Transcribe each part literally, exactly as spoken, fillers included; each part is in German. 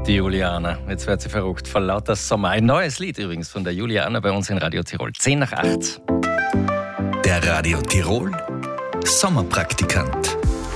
Die Juliana. Jetzt wird sie verrückt vor lauter Sommer. Ein neues Lied übrigens von der Juliana bei uns in Radio Tirol. zehn nach acht. Der Radio Tirol Sommerpraktikant.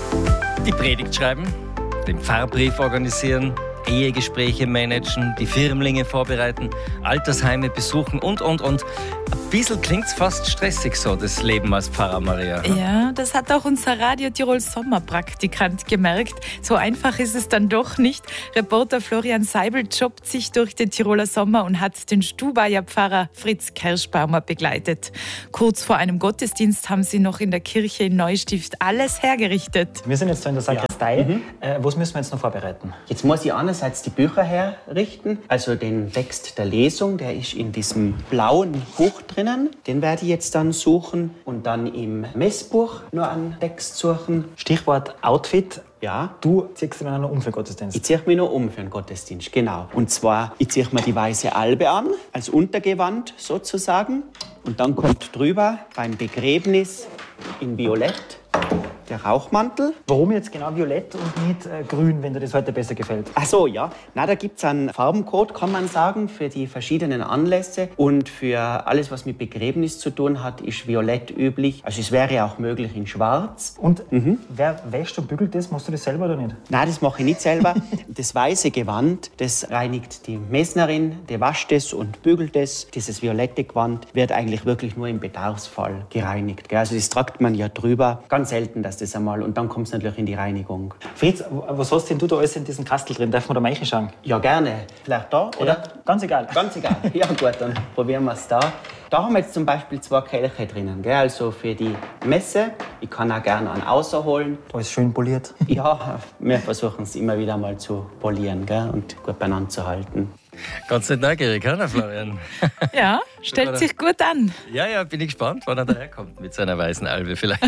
Die Predigt schreiben, den Pfarrbrief organisieren, Ehegespräche managen, die Firmlinge vorbereiten, Altersheime besuchen und, und, und. Ein bisschen klingt's fast stressig so, das Leben als Pfarrer Maria. Ja, das hat auch unser Radio Tirol Sommerpraktikant gemerkt. So einfach ist es dann doch nicht. Reporter Florian Seibel jobbt sich durch den Tiroler Sommer und hat den Stubaier Pfarrer Fritz Kerschbaumer begleitet. Kurz vor einem Gottesdienst haben sie noch in der Kirche in Neustift alles hergerichtet. Wir sind jetzt da in der Sakristei. Ja. Mhm. Äh, was müssen wir jetzt noch vorbereiten? Jetzt muss ich einerseits die Bücher herrichten, also den Text der Lesung, der ist in diesem blauen Buch drinnen. Den werde ich jetzt dann suchen und dann im Messbuch noch einen Text suchen. Stichwort Outfit. Ja. Du ziehst dich noch um für den Gottesdienst. Ich ziehe mich noch um für den Gottesdienst, genau. Und zwar, ich ziehe mir die weiße Albe an, als Untergewand sozusagen. Und dann kommt drüber beim Begräbnis in Violett der Rauchmantel. Warum jetzt genau violett und nicht äh, grün, wenn dir das heute besser gefällt? Ach so, ja. Na, da gibt's einen Farbencode, kann man sagen, für die verschiedenen Anlässe. Und für alles, was mit Begräbnis zu tun hat, ist violett üblich. Also es wäre auch möglich in schwarz. Und mhm. wer wäscht und bügelt das? Machst du das selber oder nicht? Nein, das mache ich nicht selber. Das weiße Gewand, das reinigt die Messnerin, die wascht es und bügelt es. Dieses violette Gewand wird eigentlich wirklich nur im Bedarfsfall gereinigt. Also das tragt man ja drüber. Ganz selten, dass das einmal. Und dann kommt es natürlich in die Reinigung. Fritz, was hast denn du da alles in diesem Kastel drin? Darf man da mal reinschauen? Ja, gerne. Vielleicht da, oder? Ja, ganz egal. Ganz egal. Ja gut, dann probieren wir es da. Da haben wir jetzt zum Beispiel zwei Kelche drinnen, gell? Also für die Messe. Ich kann auch gerne einen außerholen. Da ist schön poliert. Ja, wir versuchen es immer wieder mal zu polieren, gell? Und gut beieinander zu halten. Ganz nicht neugierig, oder, Florian? Ja, stellt sich gut an. Ja, ja, bin ich gespannt, wann er daherkommt mit seiner weißen Albe vielleicht.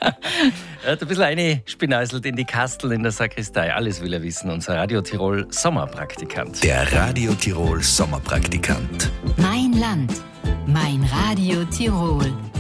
Er hat ein bisschen einspineiselt in die Kastel in der Sakristei. Alles will er wissen, unser Radio Tirol Sommerpraktikant. Der Radio Tirol Sommerpraktikant. Mein Land, mein Radio Tirol.